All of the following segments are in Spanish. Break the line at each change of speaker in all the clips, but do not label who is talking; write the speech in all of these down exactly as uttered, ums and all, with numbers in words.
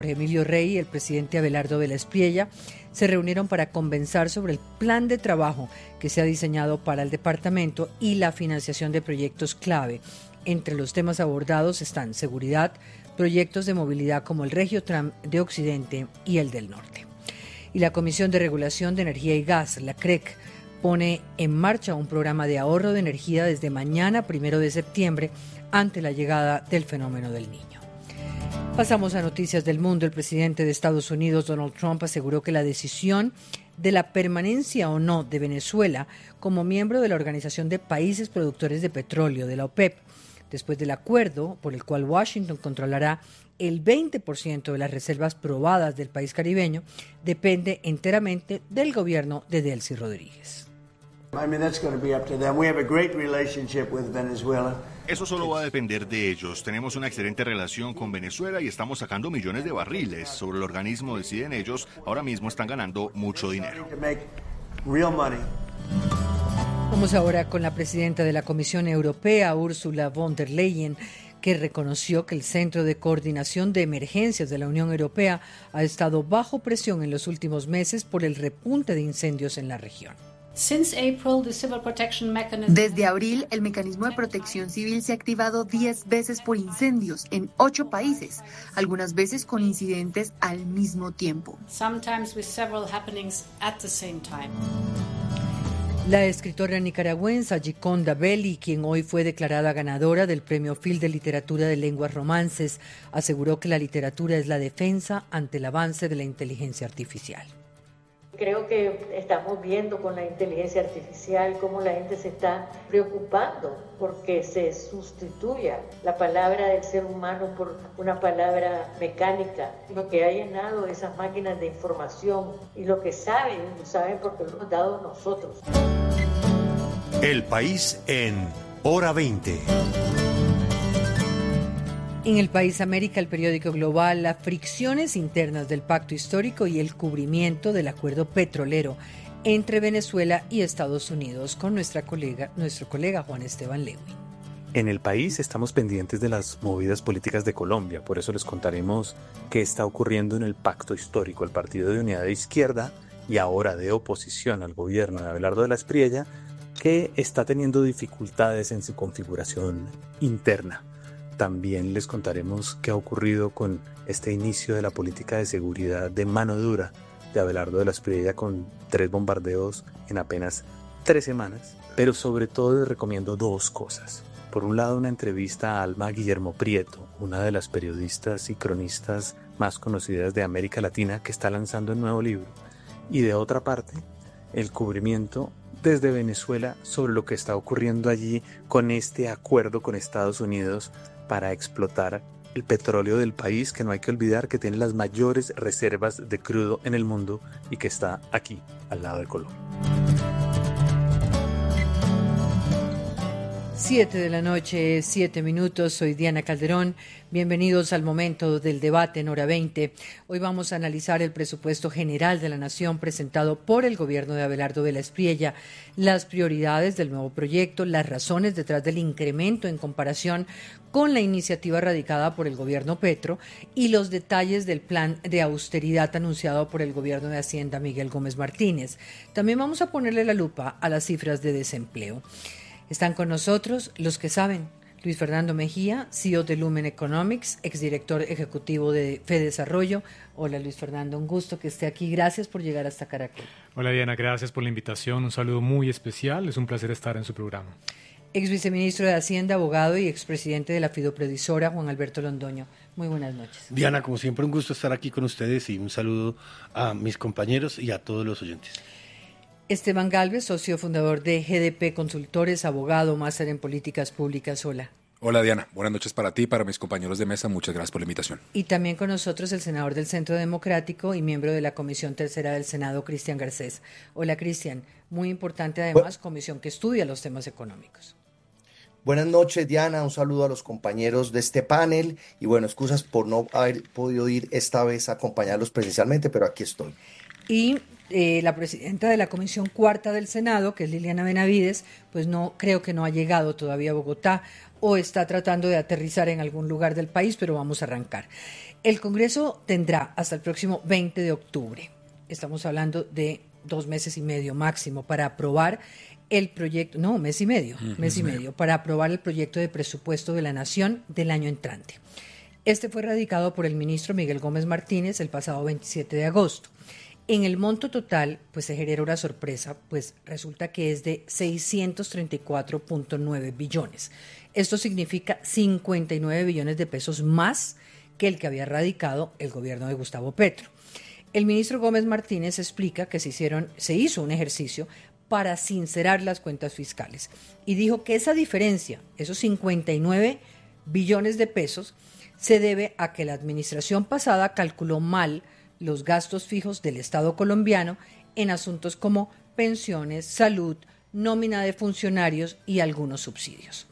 Emilio Rey y el presidente Abelardo de la Espriella se reunieron para conversar sobre el plan de trabajo que se ha diseñado para el departamento y la financiación de proyectos clave. Entre los temas abordados están seguridad, proyectos de movilidad como el Regiotram de Occidente y el del Norte. Y la Comisión de Regulación de Energía y Gas, la C R E C, pone en marcha un programa de ahorro de energía desde mañana, primero de septiembre, ante la llegada del fenómeno del Niño. Pasamos a noticias del mundo. El presidente de Estados Unidos, Donald Trump, aseguró que la decisión de la permanencia o no de Venezuela como miembro de la Organización de Países Productores de Petróleo, de la OPEP, después del acuerdo por el cual Washington controlará el veinte por ciento de las reservas probadas del país caribeño, depende enteramente del gobierno de Delcy Rodríguez.
I mean, that's going to be up to them. We have a great relationship with Venezuela.
Eso solo va a depender de ellos. Tenemos una excelente relación con Venezuela y estamos sacando millones de barriles. Sobre el organismo deciden ellos. Ahora mismo están ganando mucho dinero.
Vamos ahora con la presidenta de la Comisión Europea, Ursula von der Leyen, que reconoció que el Centro de Coordinación de Emergencias de la Unión Europea ha estado bajo presión en los últimos meses por el repunte de incendios en la región.
Desde abril, el mecanismo de protección civil se ha activado diez veces por incendios en ocho países, algunas veces con incidentes al mismo tiempo.
La escritora nicaragüense Gioconda Belli, quien hoy fue declarada ganadora del Premio Phil de Literatura de Lenguas Romances, aseguró que la literatura es la defensa ante el avance de la inteligencia artificial.
Creo que estamos viendo con la inteligencia artificial cómo la gente se está preocupando porque se sustituya la palabra del ser humano por una palabra mecánica. Lo que ha llenado esas máquinas de información y lo que saben, lo saben porque lo hemos dado nosotros.
El país en Hora veinte.
En el país América, el periódico Global, las fricciones internas del pacto histórico y el cubrimiento del acuerdo petrolero entre Venezuela y Estados Unidos, con nuestra colega, nuestro colega Juan Esteban Lewin.
En el país estamos pendientes de las movidas políticas de Colombia, por eso les contaremos qué está ocurriendo en el pacto histórico, el Partido de Unidad de Izquierda y ahora de oposición al gobierno de Abelardo de la Espriella, que está teniendo dificultades en su configuración interna. También les contaremos qué ha ocurrido con este inicio de la política de seguridad de mano dura de Abelardo de la Espriella, con tres bombardeos en apenas tres semanas. Pero sobre todo les recomiendo dos cosas. Por un lado, una entrevista a Alma Guillermo Prieto, una de las periodistas y cronistas más conocidas de América Latina, que está lanzando un nuevo libro. Y de otra parte, el cubrimiento desde Venezuela sobre lo que está ocurriendo allí con este acuerdo con Estados Unidos para explotar el petróleo del país, que no hay que olvidar que tiene las mayores reservas de crudo en el mundo y que está aquí, al lado de Colombia.
Siete de la noche, siete minutos. Soy Diana Calderón. Bienvenidos al momento del debate en Hora veinte. Hoy vamos a analizar el presupuesto general de la Nación presentado por el gobierno de Abelardo de la Espriella, las prioridades del nuevo proyecto, las razones detrás del incremento en comparación con la iniciativa radicada por el gobierno Petro y los detalles del plan de austeridad anunciado por el gobierno de Hacienda Miguel Gómez Martínez. También vamos a ponerle la lupa a las cifras de desempleo. Están con nosotros los que saben. Luis Fernando Mejía, C E O de Lumen Economics, exdirector ejecutivo de FEDesarrollo. Hola Luis Fernando, un gusto que esté aquí. Gracias por llegar hasta Caracol.
Hola Diana, gracias por la invitación. Un saludo muy especial. Es un placer estar en su programa.
Ex viceministro de Hacienda, abogado y expresidente de la Fidoprevisora, Juan Alberto Londoño. Muy buenas noches.
Diana, como siempre, un gusto estar aquí con ustedes y un saludo a mis compañeros y a todos los oyentes.
Esteban Galvez, socio fundador de G D P Consultores, abogado, máster en políticas públicas. Hola.
Hola Diana, buenas noches para ti y para mis compañeros de mesa. Muchas gracias por la invitación.
Y también con nosotros el senador del Centro Democrático y miembro de la Comisión Tercera del Senado, Cristian Garcés. Hola Cristian, muy importante además, comisión que estudia los temas económicos.
Buenas noches Diana, un saludo a los compañeros de este panel y bueno, excusas por no haber podido ir esta vez a acompañarlos presencialmente, pero aquí estoy.
Y Eh, la presidenta de la Comisión Cuarta del Senado, que es Liliana Benavides, pues no creo que no ha llegado todavía a Bogotá o está tratando de aterrizar en algún lugar del país, pero vamos a arrancar. El Congreso tendrá hasta el próximo veinte de octubre, estamos hablando de dos meses y medio máximo, para aprobar el proyecto, no, mes y medio, uh-huh. mes y medio, para aprobar el proyecto de presupuesto de la Nación del año entrante. Este fue radicado por el ministro Miguel Gómez Martínez el pasado veintisiete de agosto. En el monto total, pues se genera una sorpresa, pues resulta que es de seiscientos treinta y cuatro punto nueve billones. Esto significa cincuenta y nueve billones de pesos más que el que había radicado el gobierno de Gustavo Petro. El ministro Gómez Martínez explica que se hicieron, se hizo un ejercicio para sincerar las cuentas fiscales y dijo que esa diferencia, esos cincuenta y nueve billones de pesos, se debe a que la administración pasada calculó mal los gastos fijos del Estado colombiano en asuntos como pensiones, salud, nómina de funcionarios y algunos subsidios.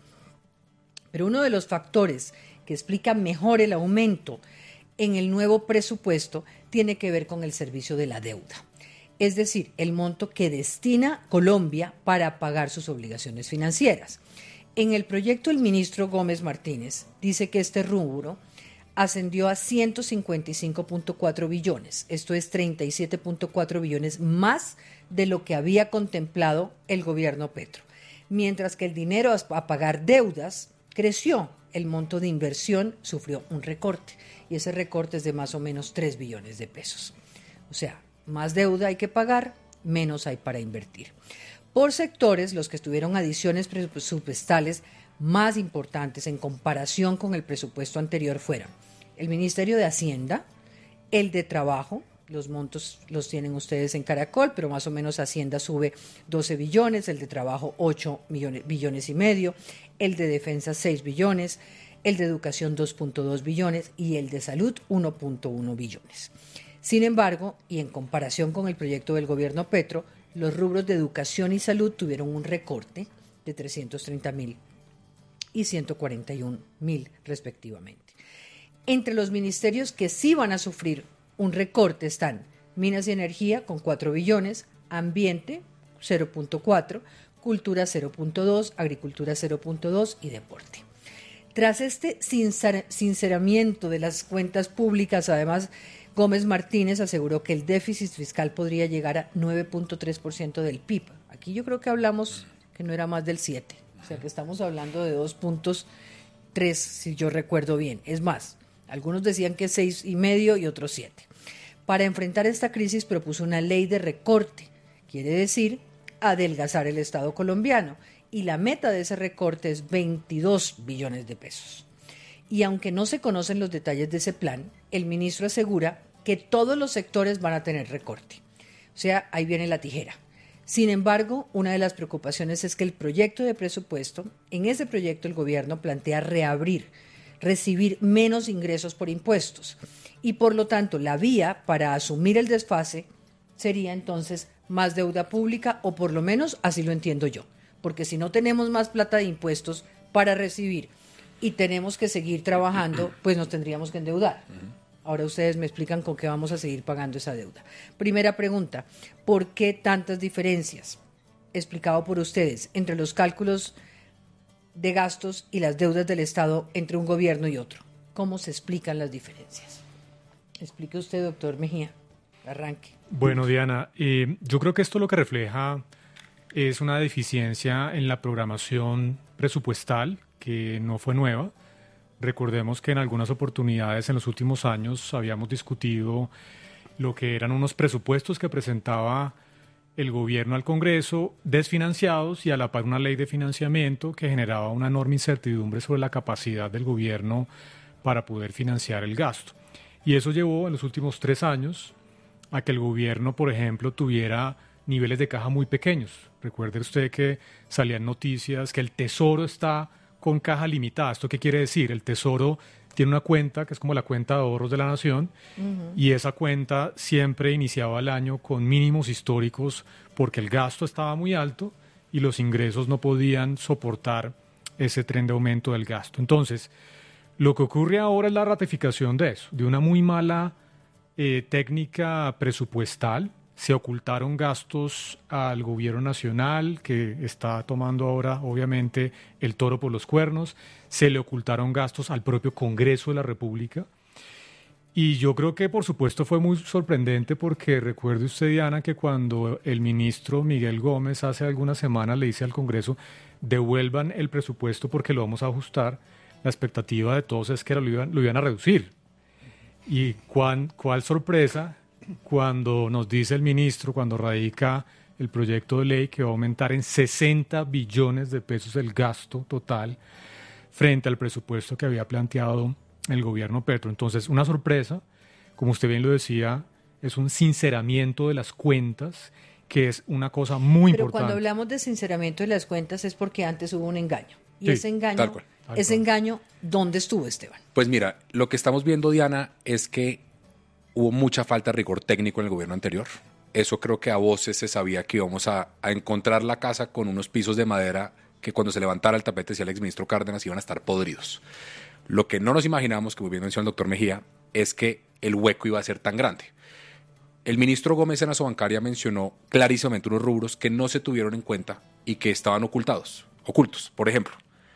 Pero uno de los factores que explica mejor el aumento en el nuevo presupuesto tiene que ver con el servicio de la deuda, es decir, el monto que destina Colombia para pagar sus obligaciones financieras. En el proyecto, el ministro Gómez Martínez dice que este rubro ascendió a ciento cincuenta y cinco punto cuatro billones, esto es treinta y siete punto cuatro billones más de lo que había contemplado el gobierno Petro, mientras que el dinero a pagar deudas creció, el monto de inversión sufrió un recorte y ese recorte es de más o menos tres billones de pesos. O sea, más deuda hay que pagar, menos hay para invertir. Por sectores, los que tuvieron adiciones presupuestales más importantes en comparación con el presupuesto anterior fueron el Ministerio de Hacienda, el de Trabajo, los montos los tienen ustedes en Caracol, pero más o menos Hacienda sube doce billones, el de Trabajo ocho millones, billones y medio, el de Defensa seis billones, el de Educación dos punto dos billones y el de Salud uno punto uno billones. Sin embargo, y en comparación con el proyecto del gobierno Petro, los rubros de Educación y Salud tuvieron un recorte de trescientos treinta mil y ciento cuarenta y un mil respectivamente. Entre los ministerios que sí van a sufrir un recorte están Minas y Energía con cuatro billones, Ambiente cero punto cuatro, Cultura cero punto dos, Agricultura cero punto dos y Deporte. Tras este sincer- sinceramiento de las cuentas públicas, además, Gómez Martínez aseguró que el déficit fiscal podría llegar a nueve punto tres por ciento del P I B. Aquí yo creo que hablamos que no era más del siete, o sea que estamos hablando de dos punto tres, si yo recuerdo bien. Es más, algunos decían que seis y medio y otros siete. Para enfrentar esta crisis propuso una ley de recorte, quiere decir adelgazar el Estado colombiano, y la meta de ese recorte es veintidós billones de pesos. Y aunque no se conocen los detalles de ese plan, el ministro asegura que todos los sectores van a tener recorte. O sea, ahí viene la tijera. Sin embargo, una de las preocupaciones es que el proyecto de presupuesto, en ese proyecto el gobierno plantea reabrir, recibir menos ingresos por impuestos. Y por lo tanto, la vía para asumir el desfase sería entonces más deuda pública, o por lo menos así lo entiendo yo. Porque si no tenemos más plata de impuestos para recibir y tenemos que seguir trabajando, pues nos tendríamos que endeudar. Ahora ustedes me explican con qué vamos a seguir pagando esa deuda. Primera pregunta, ¿por qué tantas diferencias? Explicado por ustedes, entre los cálculos de gastos y las deudas del Estado entre un gobierno y otro. ¿Cómo se explican las diferencias? Explique usted, doctor Mejía. Arranque.
Bueno, Diana, eh, yo creo que esto lo que refleja es una deficiencia en la programación presupuestal que no fue nueva. Recordemos que en algunas oportunidades en los últimos años habíamos discutido lo que eran unos presupuestos que presentaba el gobierno al Congreso desfinanciados y a la par una ley de financiamiento que generaba una enorme incertidumbre sobre la capacidad del gobierno para poder financiar el gasto. Y eso llevó en los últimos tres años a que el gobierno, por ejemplo, tuviera niveles de caja muy pequeños. Recuerde usted que salían noticias que el Tesoro está con caja limitada. ¿Esto qué quiere decir? El Tesoro tiene una cuenta que es como la cuenta de ahorros de la nación, uh-huh. y esa cuenta siempre iniciaba el año con mínimos históricos porque el gasto estaba muy alto y los ingresos no podían soportar ese tren de aumento del gasto. Entonces, lo que ocurre ahora es la ratificación de eso, de una muy mala eh, técnica presupuestal. se ocultaron gastos al gobierno nacional, que está tomando ahora, obviamente, el toro por los cuernos, se le ocultaron gastos al propio Congreso de la República. Y yo creo que, por supuesto, fue muy sorprendente porque recuerde usted, Diana, que cuando el ministro Miguel Gómez hace algunas semanas le dice al Congreso, devuelvan el presupuesto porque lo vamos a ajustar, la expectativa de todos es que lo iban, lo iban a reducir. Y cuán, cuál sorpresa cuando nos dice el ministro, cuando radica el proyecto de ley, que va a aumentar en sesenta billones de pesos el gasto total frente al presupuesto que había planteado el gobierno Petro. Entonces, una sorpresa, como usted bien lo decía, es un sinceramiento de las cuentas, que es una cosa muy
Pero
importante.
Pero cuando hablamos de sinceramiento de las cuentas es porque antes hubo un engaño. Y
Sí,
ese engaño,
tal cual, tal
ese
cual.
engaño, ¿dónde estuvo, Esteban?
Pues mira, lo que estamos viendo, Diana, es que hubo mucha falta de rigor técnico en el gobierno anterior. Eso creo que a voces se sabía que íbamos a, a encontrar la casa con unos pisos de madera que cuando se levantara el tapete, decía el exministro Cárdenas, iban a estar podridos. Lo que no nos imaginamos, que muy bien mencionó el doctor Mejía, es que el hueco iba a ser tan grande. El ministro Gómez en Asobancaria mencionó clarísimamente unos rubros que no se tuvieron en cuenta y que estaban ocultados, ocultos. Por ejemplo,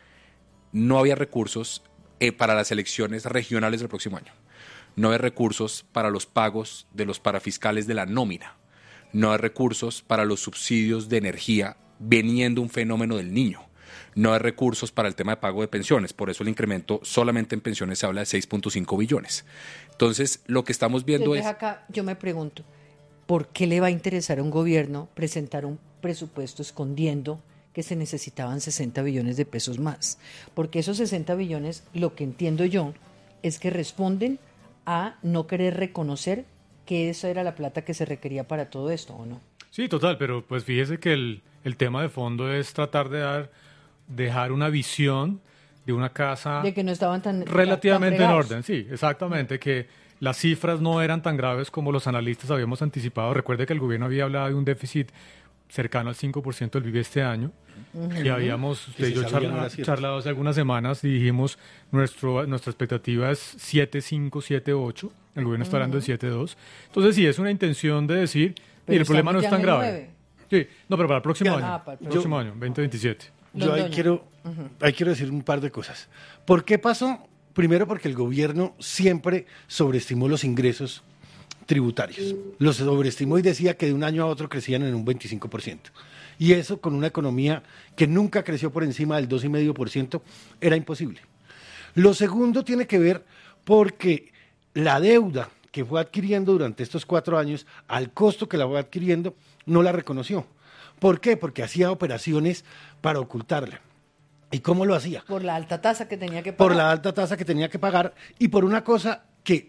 no había recursos eh, para las elecciones regionales del próximo año. No hay recursos para los pagos de los parafiscales de la nómina. No hay recursos para los subsidios de energía veniendo un fenómeno del niño. No hay recursos para el tema de pago de pensiones. Por eso el incremento solamente en pensiones se habla de seis punto cinco billones. Entonces, lo que estamos viendo
Entonces,
es...
acá yo me pregunto, ¿por qué le va a interesar a un gobierno presentar un presupuesto escondiendo que se necesitaban sesenta billones de pesos más? Porque esos sesenta billones, lo que entiendo yo, es que responden a no querer reconocer que esa era la plata que se requería para todo esto, ¿o no?
Sí, total, pero pues fíjese que el, el tema de fondo es tratar de dar, dejar una visión de una casa
De que no estaban tan
relativamente
tan
en
fregados.
orden, sí, exactamente, que las cifras no eran tan graves como los analistas habíamos anticipado. Recuerde que el gobierno había hablado de un déficit cercano al cinco por ciento del P I B este año.
Ujú.
Y habíamos, usted
Que
y
se
yo
sabía no
charla-
era cierto.
charlado hace algunas semanas y dijimos nuestro, nuestra expectativa es siete punto cinco, siete punto ocho, el gobierno está hablando de
Ujú.
siete punto dos. Entonces sí, es una intención de decir, mire, el problema no es
estamos
tan
ya en el
grave. Sí, no, pero para el próximo
Ya,
año,
ah, para el
próximo año, veinte veintisiete.
Yo ahí
Londoño.
quiero, ahí quiero decir un par de cosas. ¿Por qué pasó? Primero porque el gobierno siempre sobreestimó los ingresos tributarios. Los sobreestimó y decía que de un año a otro crecían en un veinticinco por ciento. Y eso con una economía que nunca creció por encima del dos coma cinco por ciento era imposible. Lo segundo tiene que ver porque la deuda que fue adquiriendo durante estos cuatro años, al costo que la fue adquiriendo, no la reconoció. ¿Por qué? Porque hacía operaciones para ocultarla. ¿Y cómo lo hacía?
Por la alta tasa que tenía que pagar.
Por la alta tasa que tenía que pagar y por una cosa que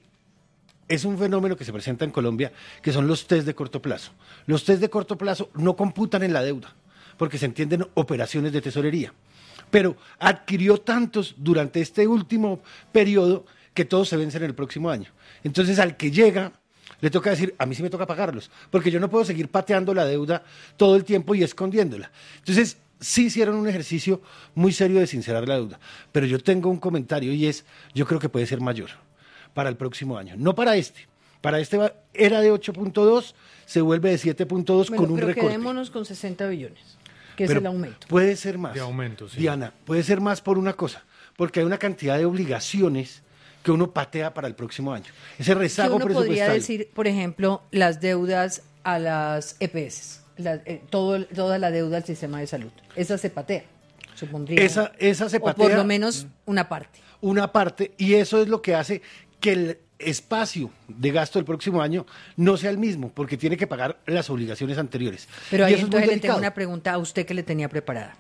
es un fenómeno que se presenta en Colombia, que son los test de corto plazo. Los test de corto plazo no computan en la deuda, porque se entienden operaciones de tesorería. Pero adquirió tantos durante este último periodo que todos se vencen el próximo año. Entonces, al que llega, le toca decir, a mí sí me toca pagarlos, porque yo no puedo seguir pateando la deuda todo el tiempo y escondiéndola. Entonces, sí hicieron un ejercicio muy serio de sincerar la deuda. Pero yo tengo un comentario y es, yo creo que puede ser mayor para el próximo año. No para este. Para este va- era de ocho punto dos, se vuelve de siete punto dos
Bueno,
con un
pero
recorte.
quedémonos con sesenta billones, que
Pero
es el aumento.
Puede ser más.
De aumento, sí.
Diana, puede ser más por una cosa, porque hay una cantidad de obligaciones que uno patea para el próximo año. Ese
Que
rezago
uno podría
presupuestal.
decir, por ejemplo, las deudas a las E P S, la- eh, todo, el- toda la deuda al sistema de salud. Esa se patea, supondría.
Esa, esa se
o por
patea
lo menos una parte.
una parte, y eso es lo que hace que el espacio de gasto del próximo año no sea el mismo, porque tiene que pagar las obligaciones anteriores.
Pero
Y
ahí
eso es muy
entonces le tengo
delicado.
una pregunta a usted que le tenía preparada.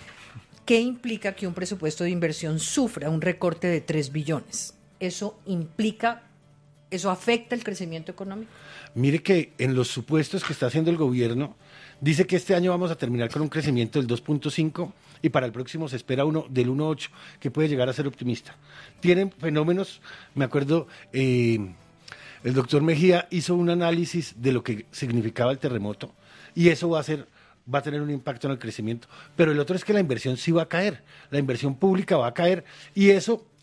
¿Qué implica que un presupuesto de inversión sufra un recorte de tres billones? ¿Eso implica, eso afecta el crecimiento económico?
Mire que en los supuestos que está haciendo el gobierno, dice que este año vamos a terminar con un crecimiento del dos punto cinco y para el próximo se espera uno del uno punto ocho, que puede llegar a ser optimista. Tienen fenómenos, me acuerdo, eh, el doctor Mejía hizo un análisis de lo que significaba el terremoto y eso va a ser, va a tener un impacto en el crecimiento. Pero el otro es que la inversión sí va a caer, la inversión pública va a caer y eso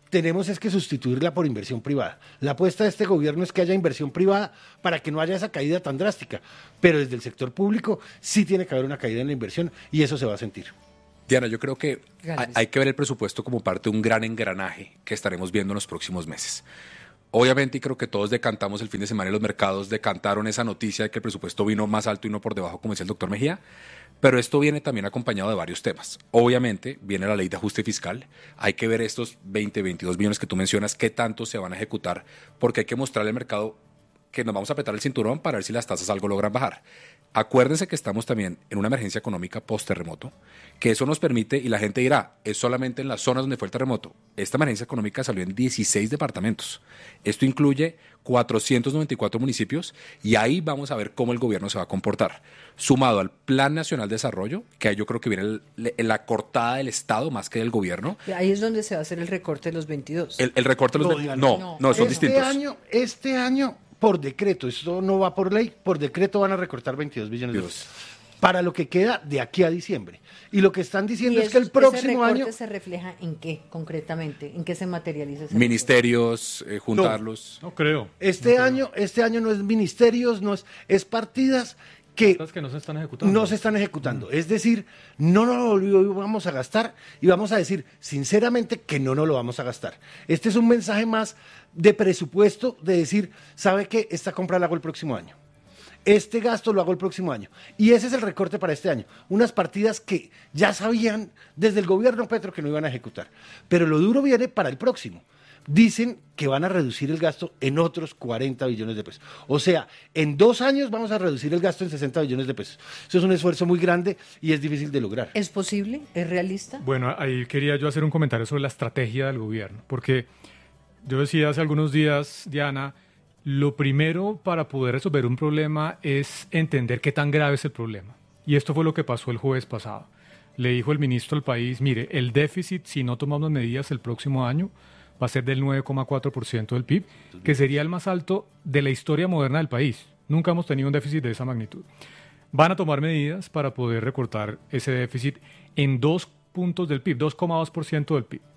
tenemos es que sustituirla por inversión privada. La apuesta de este gobierno es que haya inversión privada para que no haya esa caída tan drástica, pero desde el sector público sí tiene que haber una caída en la inversión y eso se va a sentir.
Diana, yo creo que hay, hay que ver el presupuesto como parte de un gran engranaje que estaremos viendo en los próximos meses. Obviamente, y creo que todos decantamos el fin de semana y los mercados decantaron esa noticia de que el presupuesto vino más alto y no por debajo, como decía el doctor Mejía, pero esto viene también acompañado de varios temas. Obviamente, viene la ley de ajuste fiscal, hay que ver estos veinte, veintidós billones que tú mencionas, qué tanto se van a ejecutar, porque hay que mostrarle al mercado que nos vamos a apretar el cinturón para ver si las tasas algo logran bajar. Acuérdense que estamos también en una emergencia económica post-terremoto, que eso nos permite, y la gente dirá, es solamente en las zonas donde fue el terremoto. Esta emergencia económica salió en dieciséis departamentos. Esto incluye cuatrocientos noventa y cuatro municipios y ahí vamos a ver cómo el gobierno se va a comportar. Sumado al Plan Nacional de Desarrollo, que ahí yo creo que viene el, la cortada del Estado más que del gobierno.
Ahí es donde se va a hacer el recorte de los veintidós.
El, el recorte de los veintidós. No, no, no, son
este
distintos.
Año, este año... Por decreto, esto no va por ley, por decreto van a recortar veintidós billones de pesos para lo que queda de aquí a diciembre. Y lo que están diciendo es que el próximo año...
¿Ese se refleja en qué concretamente? ¿En qué se materializa ese
Ministerios, eh, juntarlos.
No, no creo.
Este
no
año,
creo.
este año no es ministerios, no es, es partidas que,
que no se están ejecutando.
No se están ejecutando. Es decir, no nos lo vamos a gastar y vamos a decir sinceramente que no nos lo vamos a gastar. Este es un mensaje más de presupuesto, de decir, ¿sabe qué? Esta compra la hago el próximo año. Este gasto lo hago el próximo año. Y ese es el recorte para este año. Unas partidas que ya sabían desde el gobierno Petro que no iban a ejecutar. Pero lo duro viene para el próximo. Dicen que van a reducir el gasto en otros cuarenta billones de pesos. O sea, en dos años vamos a reducir el gasto en sesenta billones de pesos. Eso es un esfuerzo muy grande y es difícil de lograr.
¿Es posible? ¿Es realista?
Bueno, ahí quería yo hacer un comentario sobre la estrategia del gobierno, porque yo decía hace algunos días, Diana, lo primero para poder resolver un problema es entender qué tan grave es el problema. Y esto fue lo que pasó el jueves pasado. Le dijo el ministro al país, mire, el déficit, si no tomamos medidas el próximo año, va a ser del nueve coma cuatro por ciento del P I B, que sería el más alto de la historia moderna del país. Nunca hemos tenido un déficit de esa magnitud. Van a tomar medidas para poder recortar ese déficit en dos puntos del P I B, dos coma dos por ciento del P I B.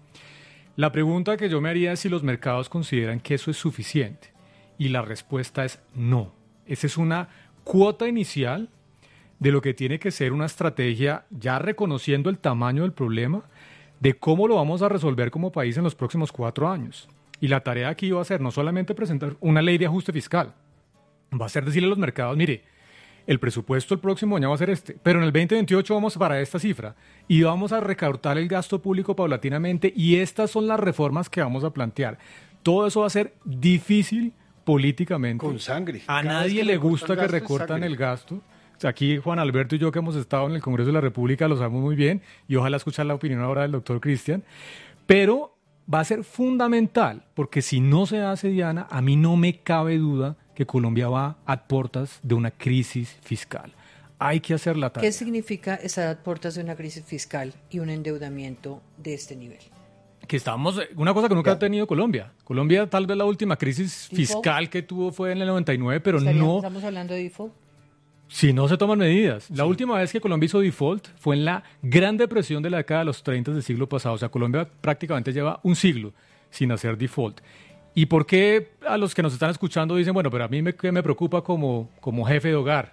La pregunta que yo me haría es si los mercados consideran que eso es suficiente. Y la respuesta es no. Esa es una cuota inicial de lo que tiene que ser una estrategia, ya reconociendo el tamaño del problema, de cómo lo vamos a resolver como país en los próximos cuatro años. Y la tarea aquí va a ser no solamente presentar una ley de ajuste fiscal, va a ser decirle a los mercados, mire, el presupuesto el próximo año va a ser este, pero en el veinte veintiocho vamos para esta cifra y vamos a recortar el gasto público paulatinamente y estas son las reformas que vamos a plantear. Todo eso va a ser difícil políticamente.
Con sangre.
A nadie le gusta que recortan el gasto. O sea, aquí Juan Alberto y yo que hemos estado en el Congreso de la República lo sabemos muy bien y ojalá escuchar la opinión ahora del doctor Cristian. Pero va a ser fundamental porque si no se hace, Diana, a mí no me cabe duda que Colombia va a puertas de una crisis fiscal. Hay que hacer la tarea.
¿Qué significa estar a puertas de una crisis fiscal y un endeudamiento de este nivel?
Que estamos, una cosa que nunca ha tenido Colombia. Colombia tal vez la última crisis
¿Default?
fiscal que tuvo fue en el noventa y nueve, pero
¿Estaríamos,
no...
¿Estamos hablando de default?
Si no se toman medidas. La
Sí.
última vez que Colombia hizo default fue en la Gran Depresión de la década de los treinta del siglo pasado. O sea, Colombia prácticamente lleva un siglo sin hacer default. ¿Y por qué a los que nos están escuchando dicen, bueno, pero a mí me, ¿qué me preocupa como, como jefe de hogar?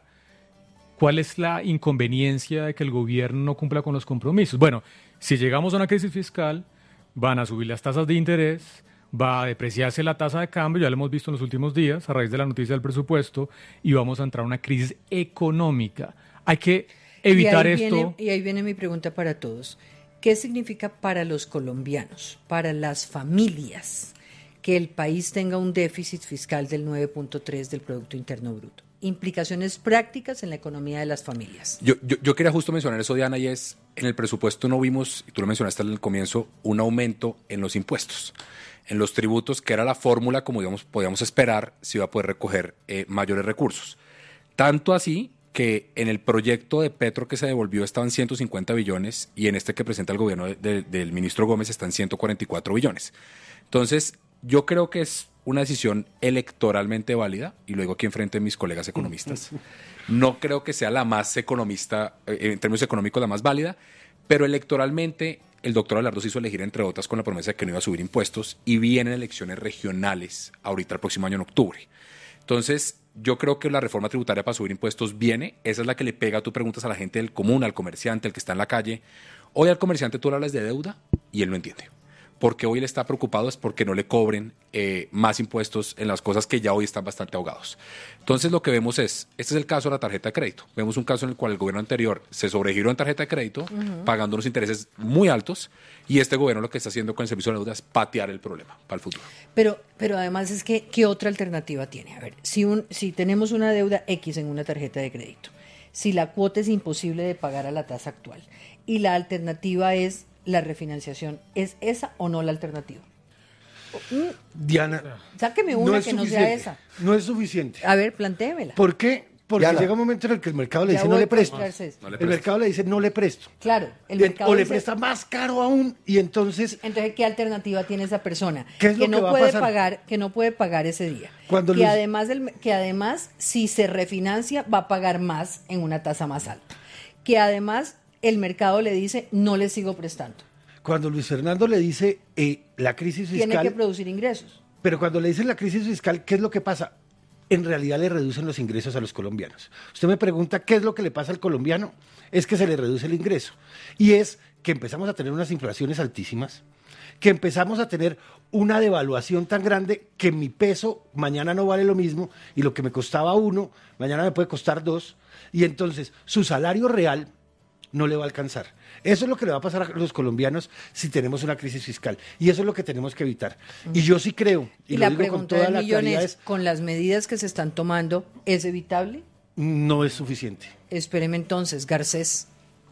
¿Cuál es la inconveniencia de que el gobierno no cumpla con los compromisos? Bueno, si llegamos a una crisis fiscal, van a subir las tasas de interés, va a depreciarse la tasa de cambio, ya lo hemos visto en los últimos días a raíz de la noticia del presupuesto, y vamos a entrar a una crisis económica. Hay que evitar
y
esto.
Viene, y ahí viene mi pregunta para todos. ¿Qué significa para los colombianos, para las familias, que el país tenga un déficit fiscal del nueve punto tres del Producto Interno Bruto? Implicaciones prácticas en la economía de las familias.
Yo, yo, yo quería justo mencionar eso, Diana, y es, en el presupuesto no vimos, y tú lo mencionaste al comienzo, un aumento en los impuestos, en los tributos, que era la fórmula, como digamos, podíamos esperar, si iba a poder recoger eh, mayores recursos. Tanto así que en el proyecto de Petro que se devolvió estaban ciento cincuenta billones y en este que presenta el gobierno de, de, del ministro Gómez están ciento cuarenta y cuatro billones. Entonces, yo creo que es una decisión electoralmente válida, y lo digo aquí enfrente de mis colegas economistas. No creo que sea la más economista, eh, en términos económicos la más válida, pero electoralmente el doctor Abelardo se hizo elegir, entre otras, con la promesa de que no iba a subir impuestos, y vienen elecciones regionales ahorita el próximo año en octubre. Entonces, yo creo que la reforma tributaria para subir impuestos viene, esa es la que le pega, tú preguntas a la gente del común, al comerciante, al que está en la calle. Hoy al comerciante tú le hablas de deuda y él no entiende. Porque hoy él está preocupado es porque no le cobren eh, más impuestos en las cosas que ya hoy están bastante ahogados. Entonces lo que vemos es, este es el caso de la tarjeta de crédito. Vemos un caso en el cual el gobierno anterior se sobregiró en tarjeta de crédito, uh-huh. pagando unos intereses muy altos, y este gobierno lo que está haciendo con el servicio de deuda es patear el problema para el futuro.
Pero, pero además es que, ¿qué otra alternativa tiene? A ver, si, un, si tenemos una deuda X en una tarjeta de crédito, si la cuota es imposible de pagar a la tasa actual, y la alternativa es la refinanciación, ¿es esa o no la alternativa?
Diana,
sáqueme una no que no sea esa.
No es suficiente.
A ver, plantéemela.
¿Por qué? Porque
Diana.
llega un momento en el que el mercado le
Ya
dice no le presto.
No le
El
presto.
mercado le dice no le presto.
Claro, el
Y-
mercado
o le
dice-
presta más caro aún, y entonces
Entonces, ¿qué alternativa tiene esa persona?
¿Qué es lo
que no
que va a
puede
pasar?
pagar, que no puede pagar ese día.
Cuando
que
Luis-
además del, que además si se refinancia va a pagar más en una tasa más alta. Que además el mercado le dice no le sigo prestando.
cuando Luis Fernando le dice eh, la crisis fiscal,
Tiene que producir ingresos.
pero cuando le dicen la crisis fiscal, ¿qué es lo que pasa? En realidad le reducen los ingresos a los colombianos. Usted me pregunta qué es lo que le pasa al colombiano, es que se le reduce el ingreso. Y es que empezamos a tener unas inflaciones altísimas, que empezamos a tener una devaluación tan grande que mi peso mañana no vale lo mismo, y lo que me costaba uno, mañana me puede costar dos, y entonces su salario real no le va a alcanzar. Eso es lo que le va a pasar a los colombianos si tenemos una crisis fiscal, y eso es lo que tenemos que evitar. Y yo sí creo, y,
Y,
lo
la
digo con
pregunta
toda
del
la
millón
claridad,
es,
es
¿con las medidas que se están tomando es evitable?
no es suficiente.
Espéreme entonces, Garcés.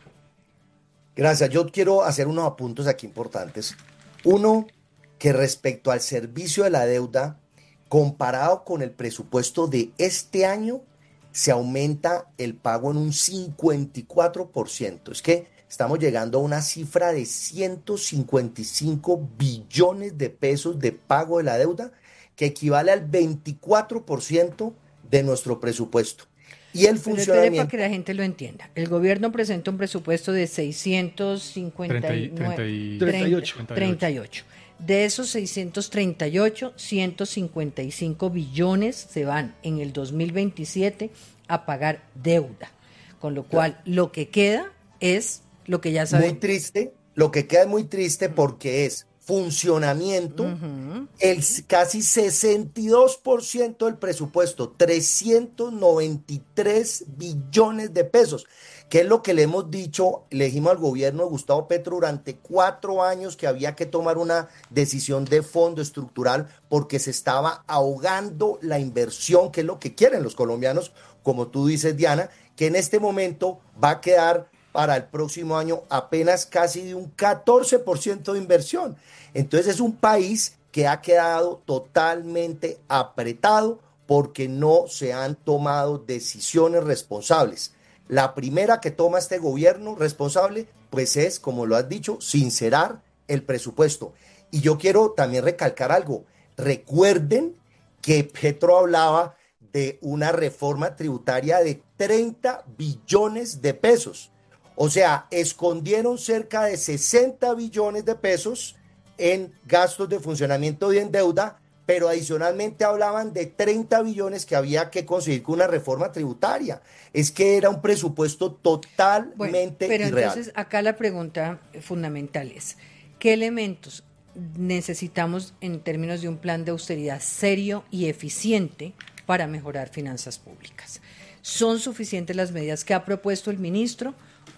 Gracias. Yo quiero hacer unos apuntes aquí importantes. Uno, que respecto al servicio de la deuda, comparado con el presupuesto de este año, se aumenta el pago en un cincuenta y cuatro por ciento. Es que estamos llegando a una cifra de ciento cincuenta y cinco billones de pesos de pago de la deuda, que equivale al veinticuatro por ciento de nuestro presupuesto. Y el
Pero espere
funcionamiento...
para que la gente lo entienda. El gobierno presenta un presupuesto de seiscientos cincuenta y nueve,
treinta y-
treinta y ocho.
treinta y ocho. De esos seiscientos treinta y ocho, ciento cincuenta y cinco billones se van en el dos mil veintisiete a pagar deuda. Con lo cual, lo que queda es lo que ya saben.
Muy triste, lo que queda es muy triste porque es funcionamiento,
Ujú.
el s- casi sesenta y dos por ciento del presupuesto, trescientos noventa y tres billones de pesos, que es lo que le hemos dicho, le dijimos al gobierno de Gustavo Petro durante cuatro años que había que tomar una decisión de fondo estructural porque se estaba ahogando la inversión, que es lo que quieren los colombianos, como tú dices, Diana, que en este momento va a quedar para el próximo año apenas casi de un catorce por ciento de inversión. Entonces es un país que ha quedado totalmente apretado porque no se han tomado decisiones responsables. La primera que toma este gobierno responsable, pues es, como lo has dicho, sincerar el presupuesto. Y yo quiero también recalcar algo. Recuerden que Petro hablaba de una reforma tributaria de treinta billones de pesos. O sea, escondieron cerca de sesenta billones de pesos en gastos de funcionamiento y en deuda, pero adicionalmente hablaban de treinta billones que había que conseguir con una reforma tributaria. Es que era un presupuesto totalmente
Bueno, pero
irreal.
entonces acá la pregunta fundamental es, ¿qué elementos necesitamos en términos de un plan de austeridad serio y eficiente para mejorar finanzas públicas? ¿Son suficientes las medidas que ha propuesto el ministro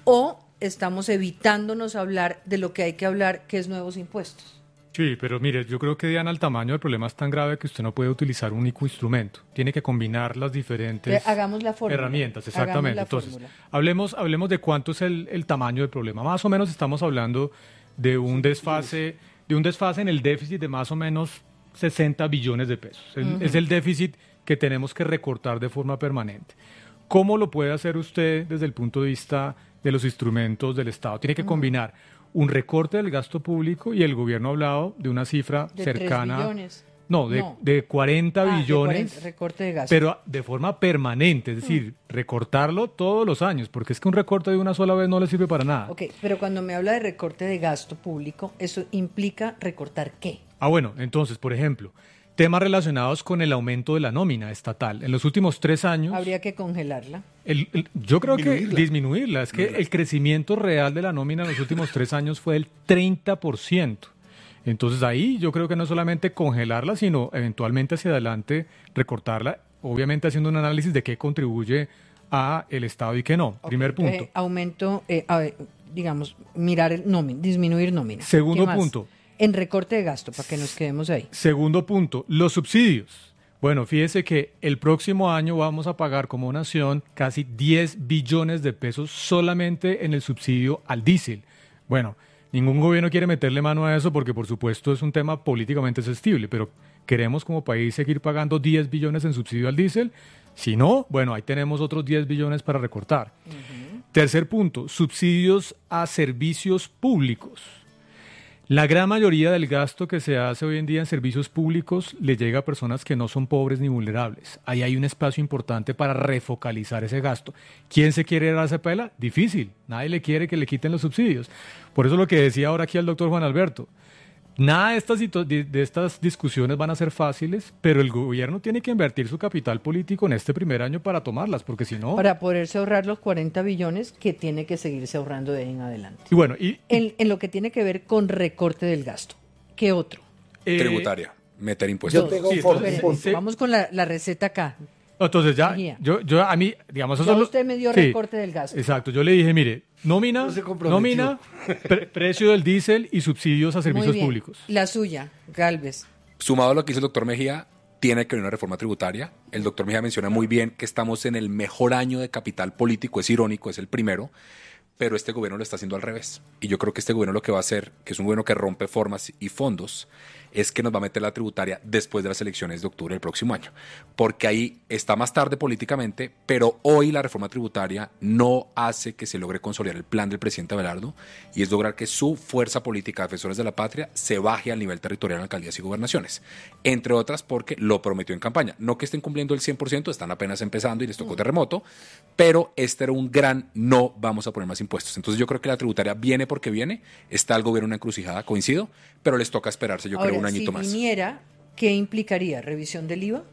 o estamos evitándonos hablar de lo que hay que hablar, que es nuevos impuestos?
Sí, pero mire, yo creo que, Diana, el tamaño del problema es tan grave que usted no puede utilizar un único instrumento. Tiene que combinar las diferentes
Pero hagamos la fórmula.
herramientas.
Hagamos
Exactamente.
la
Entonces,
fórmula.
hablemos, hablemos de cuánto es el, el tamaño del problema. Más o menos estamos hablando de un desfase, de un desfase en el déficit de más o menos sesenta billones de pesos. El-
Ujú.
Es el déficit que tenemos que recortar de forma permanente. ¿Cómo lo puede hacer usted desde el punto de vista de los instrumentos del Estado? Tiene que
Ujú.
combinar un recorte del gasto público, y el gobierno ha hablado de una cifra
De tres
cercana
billones.
No, de,
No.
de cuarenta
Ah, de
billones,
cuarenta, recorte de gasto.
pero de forma permanente, es decir, recortarlo todos los años, porque es que un recorte de una sola vez no le sirve para nada.
Ok, pero cuando me habla de recorte de gasto público, ¿eso implica recortar qué?
Ah, bueno, entonces, por ejemplo, temas relacionados con el aumento de la nómina estatal. En los últimos tres años,
Habría que congelarla.
el- el- yo creo
Disminuirla.
que disminuirla. Es que el crecimiento real de la nómina en los últimos tres años fue del treinta por ciento. Entonces ahí yo creo que no solamente congelarla, sino eventualmente hacia adelante recortarla, obviamente haciendo un análisis de qué contribuye a el Estado y qué no. Primer punto.
Eh, aumento, eh, a ver, digamos, mirar el nómina, disminuir nómina.
Segundo
¿Qué más?
punto.
En recorte de gasto, para que nos quedemos ahí.
Segundo punto, los subsidios. Bueno, fíjese que el próximo año vamos a pagar como nación casi diez billones de pesos solamente en el subsidio al diésel. Bueno, ningún gobierno quiere meterle mano a eso porque por supuesto es un tema políticamente sensible, pero queremos como país seguir pagando diez billones en subsidio al diésel. Si no, bueno, ahí tenemos otros diez billones para recortar. Tercer punto, subsidios a servicios públicos. La gran mayoría del gasto que se hace hoy en día en servicios públicos le llega a personas que no son pobres ni vulnerables. Ahí hay un espacio importante para refocalizar ese gasto. ¿Quién se quiere dar esa pela? Difícil. Nadie le quiere que le quiten los subsidios. Por eso lo que decía ahora aquí el doctor Juan Alberto. Nada de estas, situ- de de estas discusiones van a ser fáciles, pero el gobierno tiene que invertir su capital político en este primer año para tomarlas, porque si no...
Para poderse ahorrar los cuarenta billones que tiene que seguirse ahorrando de ahí en adelante.
Y bueno, y...
En, en lo que tiene que ver con recorte del gasto. ¿Qué otro?
eh,
Tributaria, meter impuestos.
Yo tengo
sí,
un for-
entonces,
un-
sí.
Vamos con la, la receta acá.
Entonces ya,
Mejía.
yo, yo a mí, digamos...
Ya
eso es lo-
usted me dio
sí,
recorte del gasto.
Exacto, yo le dije, mire, nómina,
No se comprometió.
nómina, pre- precio del diésel y subsidios a
Muy
servicios
bien.
públicos.
La suya, Galvez.
Sumado a lo que dice el doctor Mejía, tiene que haber una reforma tributaria. El doctor Mejía menciona muy bien que estamos en el mejor año de capital político, es irónico, es el primero, pero este gobierno lo está haciendo al revés. Y yo creo que este gobierno lo que va a hacer, que es un gobierno que rompe formas y fondos, es que nos va a meter la tributaria después de las elecciones de octubre del próximo año. Porque ahí está más tarde políticamente, pero hoy la reforma tributaria no hace que se logre consolidar el plan del presidente Abelardo y es lograr que su fuerza política, Defensores de la Patria, se baje al nivel territorial en alcaldías y gobernaciones. Entre otras porque lo prometió en campaña. No que estén cumpliendo el cien por ciento, están apenas empezando y les tocó terremoto, pero este era un gran no vamos a poner más impuestos. Entonces yo creo que la tributaria viene porque viene, está el gobierno en una encrucijada, coincido, pero les toca esperarse, yo
Ahora,
creo, un añito
si
más.
viniera, ¿qué implicaría? ¿Revisión del I V A?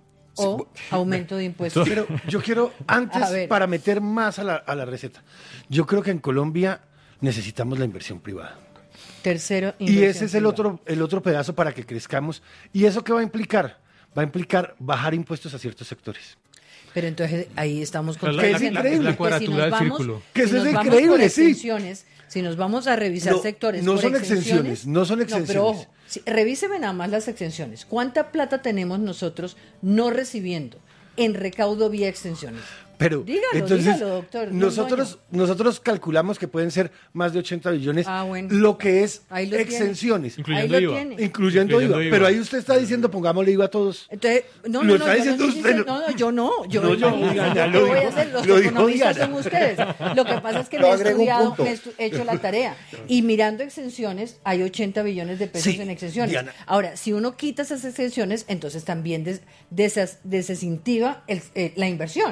¿O aumento de impuestos?
Pero yo quiero, antes,
A ver.
para meter más a la, a la receta, yo creo que en Colombia necesitamos la inversión privada.
Tercero,
Y
inversión
ese es el
privada.
otro, el otro pedazo para que crezcamos. ¿Y eso qué va a implicar? Va a implicar bajar impuestos a ciertos sectores.
Pero entonces ahí estamos
Pero la-
la-
contradiciendo,
la- la
porque
cuadratura
si nos
del
vamos-
círculo.
Que
si
eso
nos
es
vamos
increíble,
por
sí.
exenciones, si nos vamos a revisar
No,
sectores
no
por
son
exenciones,
exenciones, no son
pero
exenciones.
ojo, si- revíseme nada más las exenciones. ¿Cuánta plata tenemos nosotros no recibiendo en recaudo vía exenciones?
Pero
Dígalo,
entonces
dígalo, doctor, no
nosotros nosotros calculamos que pueden ser más de ochenta billones,
Ah, bueno.
lo que es
Ahí lo tiene.
exenciones,
Incluyendo
Ahí lo
I V A.
tiene.
incluyendo,
Incluyendo
I V A.
I V A.
Pero ahí usted está diciendo pongámosle I V A a todos.
Entonces, no,
Lo
no,
está
no, yo
diciendo
no, estoy
usted,
diciendo- no, no, yo no, yo
No, yo,
imagínate,
Diana,
¿qué
lo
voy a
dijo-
hacer? Los
lo dijo
economistas
Diana.
son ustedes. Lo que pasa es que
Yo
me he
agrego un
estudiado,
punto.
me he estu- he hecho la tarea. Y mirando exenciones, hay ochenta billones de pesos
Sí,
en exenciones.
Diana.
Ahora, si uno quita esas exenciones, entonces también des- desas- desincentiva el- eh, la inversión.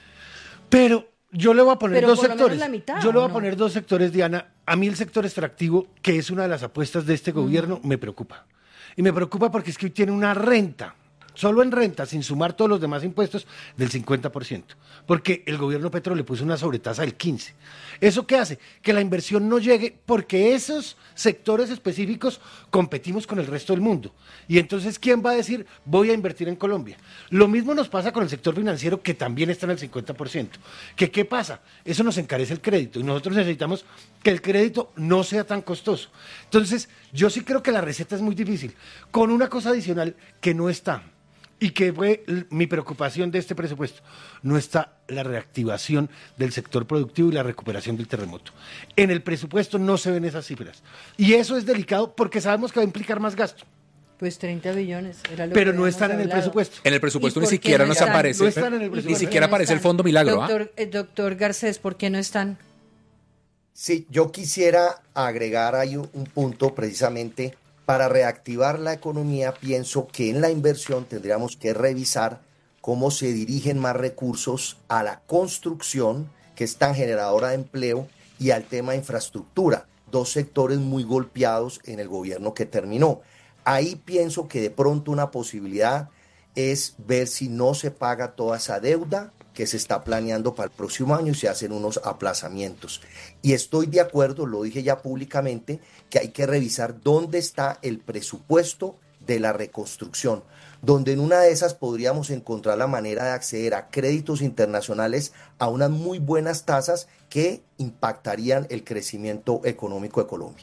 Pero yo le voy a poner
Pero
dos
por lo menos
sectores.
la mitad,
yo le voy
¿o
a
no?
poner dos sectores, Diana. A mí el sector extractivo, que es una de las apuestas de este gobierno, me preocupa. Y me preocupa porque es que hoy tiene una renta, solo en renta, sin sumar todos los demás impuestos, del cincuenta por ciento. Porque el gobierno Petro le puso una sobretasa del quince por ciento. ¿Eso qué hace? Que la inversión no llegue porque esos sectores específicos competimos con el resto del mundo. Y entonces, ¿quién va a decir voy a invertir en Colombia? Lo mismo nos pasa con el sector financiero, que también está en el cincuenta por ciento. ¿Que qué pasa? Eso nos encarece el crédito y nosotros necesitamos que el crédito no sea tan costoso. Entonces, yo sí creo que la receta es muy difícil. Con una cosa adicional que no está, y que fue l- mi preocupación de este presupuesto, no está la reactivación del sector productivo y la recuperación del terremoto. En el presupuesto no se ven esas cifras. Y eso es delicado porque sabemos que va a implicar más gasto,
Pues treinta billones. Era lo
pero
que
no
habíamos
están en el
hablado.
presupuesto.
En el presupuesto
¿Y
ni
por qué
siquiera
no
nos
están?
aparece,
No están en el
¿Y por
presupuesto.
ni
qué
siquiera
no
aparece el
están?
Fondo Milagro, ¿ah?
Doctor, eh, doctor Garcés, ¿por qué no están?
Sí, yo quisiera agregar ahí un, un punto precisamente Para reactivar la economía, pienso que en la inversión tendríamos que revisar cómo se dirigen más recursos a la construcción, que es tan generadora de empleo, y al tema de infraestructura, dos sectores muy golpeados en el gobierno que terminó. Ahí pienso que de pronto una posibilidad es ver si no se paga toda esa deuda que se está planeando para el próximo año y se hacen unos aplazamientos. Y estoy de acuerdo, lo dije ya públicamente, que hay que revisar dónde está el presupuesto de la reconstrucción, donde en una de esas podríamos encontrar la manera de acceder a créditos internacionales a unas muy buenas tasas que impactarían el crecimiento económico de Colombia.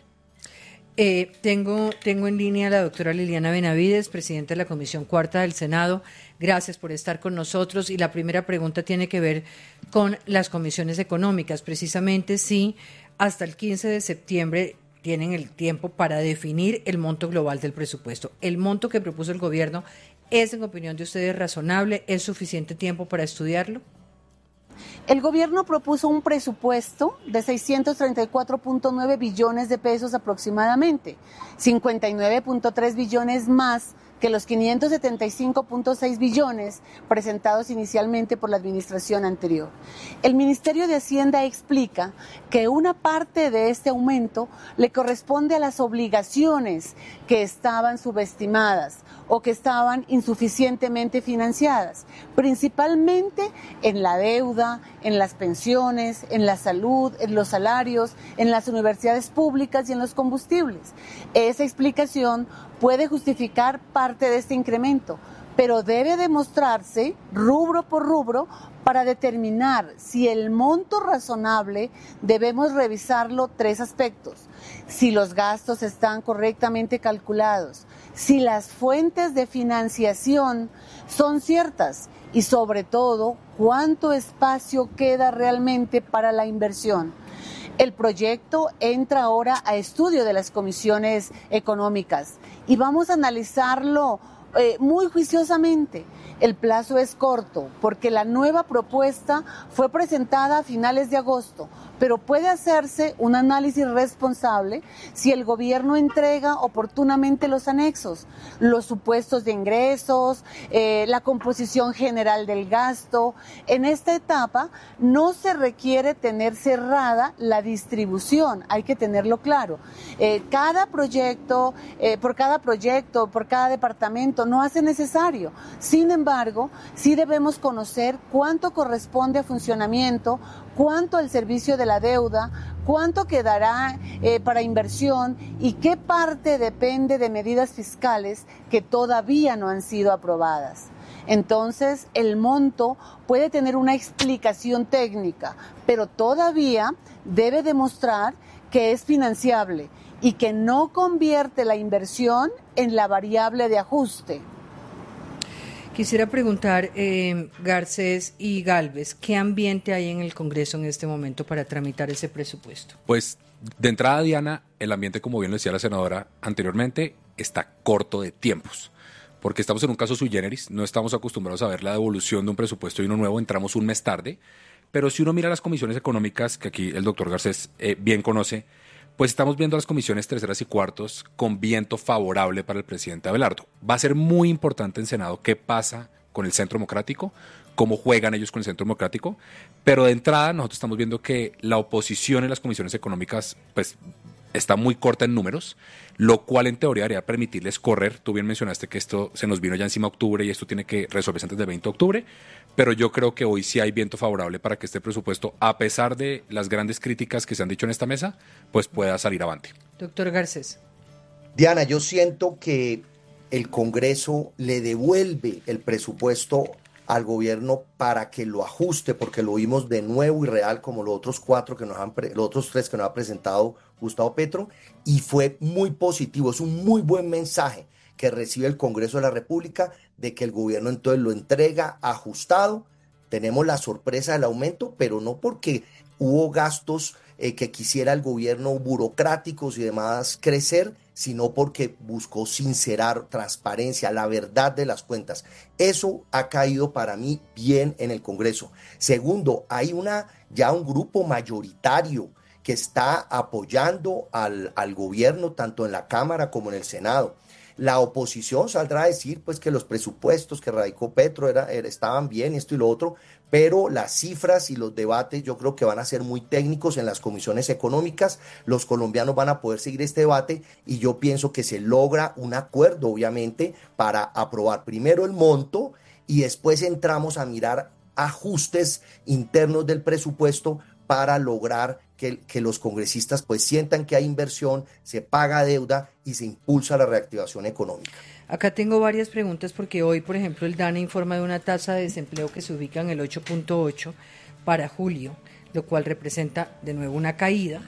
Eh, tengo, tengo en línea a la doctora Liliana Benavides, presidenta de la Comisión Cuarta del Senado. Gracias por estar con nosotros. Y la primera pregunta tiene que ver con las comisiones económicas, precisamente si hasta el quince de septiembre tienen el tiempo para definir el monto global del presupuesto. ¿El monto que propuso el gobierno es, en opinión de ustedes, razonable? ¿Es suficiente tiempo para estudiarlo?
El gobierno propuso un presupuesto de seiscientos treinta y cuatro punto nueve billones de pesos aproximadamente, cincuenta y nueve punto tres billones más que los quinientos setenta y cinco punto seis billones presentados inicialmente por la administración anterior. El Ministerio de Hacienda explica que una parte de este aumento le corresponde a las obligaciones que estaban subestimadas o que estaban insuficientemente financiadas, principalmente en la deuda, en las pensiones, en la salud, en los salarios, en las universidades públicas y en los combustibles. Esa explicación puede justificar parte de este incremento, pero debe demostrarse rubro por rubro para determinar si el monto razonable. Debemos revisarlo tres aspectos: si los gastos están correctamente calculados, si las fuentes de financiación son ciertas y sobre todo cuánto espacio queda realmente para la inversión. El proyecto entra ahora a estudio de las comisiones económicas y vamos a analizarlo eh, muy juiciosamente. El plazo es corto porque la nueva propuesta fue presentada a finales de agosto, pero puede hacerse un análisis responsable si el gobierno entrega oportunamente los anexos, los supuestos de ingresos, eh, la composición general del gasto. En esta etapa no se requiere tener cerrada la distribución, hay que tenerlo claro. Eh, cada proyecto, eh, por cada proyecto, por cada departamento, no hace necesario. Sin embargo, embargo, sí debemos conocer cuánto corresponde a funcionamiento, cuánto al servicio de la deuda, cuánto quedará eh, para inversión y qué parte depende de medidas fiscales que todavía no han sido aprobadas. Entonces, el monto puede tener una explicación técnica, pero todavía debe demostrar que es financiable y que no convierte la inversión en la variable de ajuste.
Quisiera preguntar, eh, Garcés y Gálvez, ¿qué ambiente hay en el Congreso en este momento para tramitar ese presupuesto?
Pues, de entrada, Diana, el ambiente, como bien lo decía la senadora anteriormente, está corto de tiempos, porque estamos en un caso sui generis, no estamos acostumbrados a ver la devolución de un presupuesto y uno nuevo, entramos un mes tarde, pero si uno mira las comisiones económicas, que aquí el doctor Garcés eh, bien conoce, pues estamos viendo las comisiones terceras y cuartos con viento favorable para el presidente Abelardo. Va a ser muy importante en Senado qué pasa con el Centro Democrático, cómo juegan ellos con el Centro Democrático, pero de entrada nosotros estamos viendo que la oposición en las comisiones económicas pues está muy corta en números, lo cual en teoría debería permitirles correr. Tú bien mencionaste que esto se nos vino ya encima octubre y esto tiene que resolverse antes del veinte de octubre, pero yo creo que hoy sí hay viento favorable para que este presupuesto, a pesar de las grandes críticas que se han dicho en esta mesa, pues pueda salir avante.
Doctor Garcés.
Diana, yo siento que el Congreso le devuelve el presupuesto al gobierno para que lo ajuste, porque lo vimos de nuevo y real como los otros cuatro que nos han pre- los otros tres que nos ha presentado Gustavo Petro, y fue muy positivo. Es un muy buen mensaje que recibe el Congreso de la República de que el gobierno entonces lo entrega ajustado. Tenemos la sorpresa del aumento, pero no porque hubo gastos eh, que quisiera el gobierno burocráticos y demás crecer, sino porque buscó sincerar, transparencia, la verdad de las cuentas. Eso ha caído para mí bien en el Congreso. Segundo, hay una ya un grupo mayoritario que está apoyando al, al gobierno tanto en la Cámara como en el Senado. La oposición saldrá a decir pues que los presupuestos que radicó Petro era, era, estaban bien, esto y lo otro, pero las cifras y los debates yo creo que van a ser muy técnicos en las comisiones económicas. Los colombianos van a poder seguir este debate y yo pienso que se logra un acuerdo, obviamente, para aprobar primero el monto y después entramos a mirar ajustes internos del presupuesto para lograr que, que los congresistas pues sientan que hay inversión, se paga deuda y se impulsa la reactivación económica.
Acá tengo varias preguntas porque hoy, por ejemplo, el DANE informa de una tasa de desempleo que se ubica en el ocho punto ocho para julio, lo cual representa de nuevo una caída.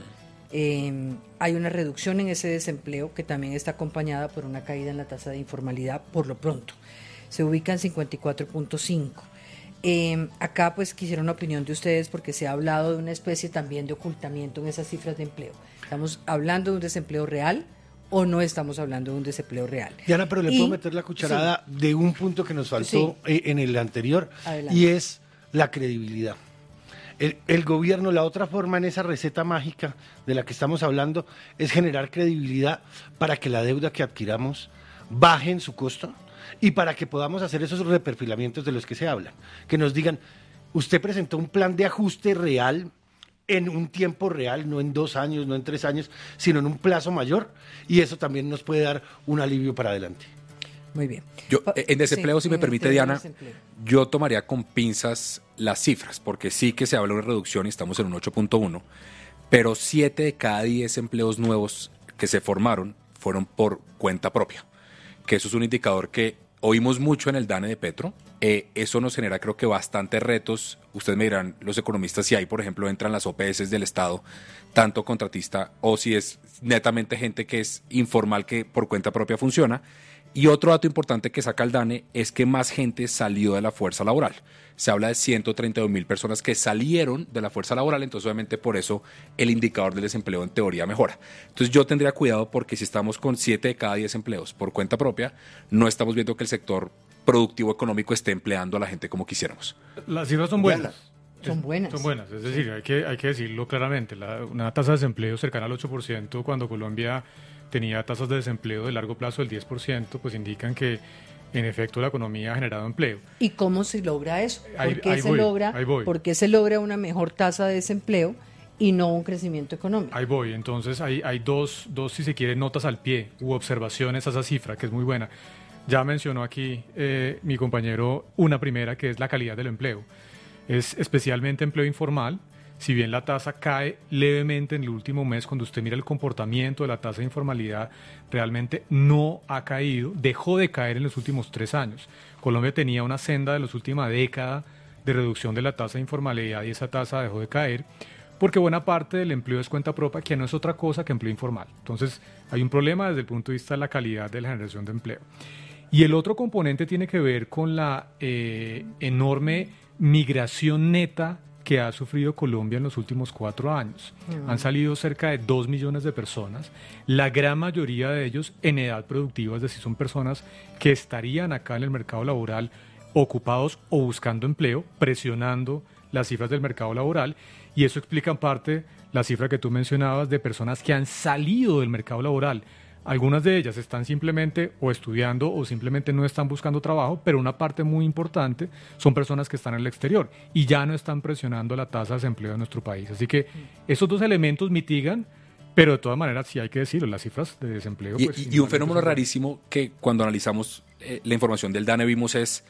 Eh, hay una reducción en ese desempleo que también está acompañada por una caída en la tasa de informalidad por lo pronto. Se ubica en cincuenta y cuatro punto cinco. Eh, acá pues quisiera una opinión de ustedes porque se ha hablado de una especie también de ocultamiento en esas cifras de empleo. ¿Estamos hablando de un desempleo real o no estamos hablando de un desempleo real?
Diana, pero le
y,
puedo meter la cucharada sí. de un punto que nos faltó sí. en el anterior.
Adelante.
Y es la credibilidad. El, el gobierno, la otra forma en esa receta mágica de la que estamos hablando es generar credibilidad para que la deuda que adquiramos baje en su costo y para que podamos hacer esos reperfilamientos de los que se hablan, que nos digan, usted presentó un plan de ajuste real en un tiempo real, no en dos años, no en tres años, sino en un plazo mayor, y eso también nos puede dar un alivio para adelante.
Muy bien.
Yo, en desempleo, sí, si me permite, Diana, desempleo. yo tomaría con pinzas las cifras, porque sí que se habla de una reducción y estamos en un ocho punto uno, pero siete de cada diez empleos nuevos que se formaron fueron por cuenta propia, que eso es un indicador que oímos mucho en el DANE de Petro. Eh, eso nos genera, creo que, bastantes retos. Ustedes me dirán, los economistas, si ahí, por ejemplo, entran las O P S del Estado, tanto contratista, o si es netamente gente que es informal, que por cuenta propia funciona. Y otro dato importante que saca el DANE es que más gente salió de la fuerza laboral. Se habla de ciento treinta y dos mil personas que salieron de la fuerza laboral, entonces obviamente por eso el indicador del desempleo en teoría mejora. Entonces yo tendría cuidado porque si estamos con siete de cada diez empleos por cuenta propia, no estamos viendo que el sector productivo económico esté empleando a la gente como quisiéramos.
Las cifras son buenas.
Son buenas.
Son buenas, es decir, hay que, hay que decirlo claramente. La, una tasa de desempleo cercana al ocho por ciento cuando Colombia tenía tasas de desempleo de largo plazo del diez por ciento, pues indican que en efecto la economía ha generado empleo.
¿Y cómo se logra eso? ¿Por
Ahí,
qué
ahí
se
voy,
logra?
ahí voy.
¿Por qué se logra una mejor tasa de desempleo y no un crecimiento económico?
Ahí voy. Entonces hay, hay dos, dos, si se quiere, notas al pie u observaciones a esa cifra, que es muy buena. Ya mencionó aquí eh, mi compañero una primera, que es la calidad del empleo. Es especialmente empleo informal. Si bien la tasa cae levemente en el último mes, cuando usted mira el comportamiento de la tasa de informalidad, realmente no ha caído, dejó de caer en los últimos tres años. Colombia tenía una senda de la última década de reducción de la tasa de informalidad y esa tasa dejó de caer porque buena parte del empleo es cuenta propia, que no es otra cosa que empleo informal. Entonces hay un problema desde el punto de vista de la calidad de la generación de empleo. Y el otro componente tiene que ver con la eh, enorme migración neta que ha sufrido Colombia en los últimos cuatro años. Mm. Han salido cerca de dos millones de personas, la gran mayoría de ellos en edad productiva, es decir, son personas que estarían acá en el mercado laboral ocupados o buscando empleo, presionando las cifras del mercado laboral, y eso explica en parte la cifra que tú mencionabas de personas que han salido del mercado laboral. Algunas de ellas están simplemente o estudiando o simplemente no están buscando trabajo, pero una parte muy importante son personas que están en el exterior y ya no están presionando la tasa de desempleo de nuestro país. Así que esos dos elementos mitigan, pero de todas maneras sí hay que decirlo, las cifras de desempleo...
Y,
pues,
y, y un fenómeno rarísimo que cuando analizamos eh, la información del DANE vimos es,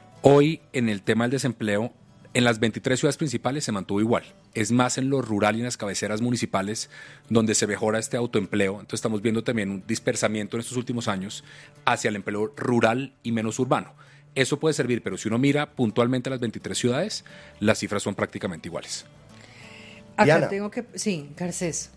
hoy en el tema del desempleo, en las veintitrés ciudades principales se mantuvo igual. Es más en lo rural y en las cabeceras municipales donde se mejora este autoempleo. Entonces estamos viendo también un dispersamiento en estos últimos años hacia el empleo rural y menos urbano. Eso puede servir, pero si uno mira puntualmente las veintitrés ciudades, las cifras son prácticamente iguales.
Acá
Diana,
tengo que... Sí, Garcés.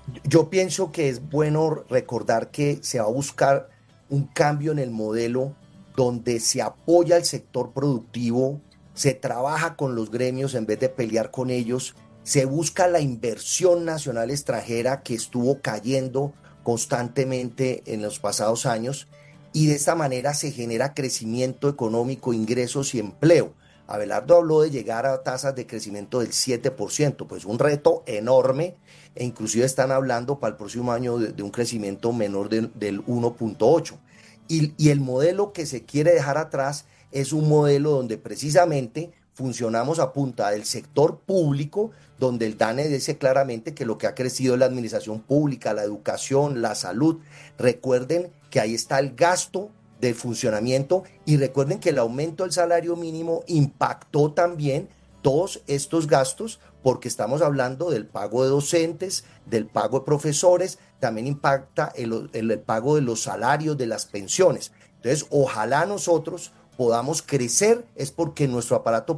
Yo pienso que es bueno recordar que se va a buscar un cambio en el modelo donde se apoya al sector productivo, se trabaja con los gremios en vez de pelear con ellos, se busca la inversión nacional extranjera que estuvo cayendo constantemente en los pasados años y de esta manera se genera crecimiento económico, ingresos y empleo. Abelardo habló de llegar a tasas de crecimiento del siete por ciento, pues un reto enorme, e inclusive están hablando para el próximo año de, de un crecimiento menor de, del uno punto ocho. Y, y el modelo que se quiere dejar atrás es un modelo donde precisamente funcionamos a punta del sector público, donde el DANE dice claramente que lo que ha crecido es la administración pública, la educación, la salud. Recuerden que ahí está el gasto de funcionamiento y recuerden que el aumento del salario mínimo impactó también todos estos gastos porque estamos hablando del pago de docentes, del pago de profesores, también impacta el, el, el pago de los salarios, de las pensiones. Entonces, ojalá nosotros podamos crecer, es porque nuestro aparato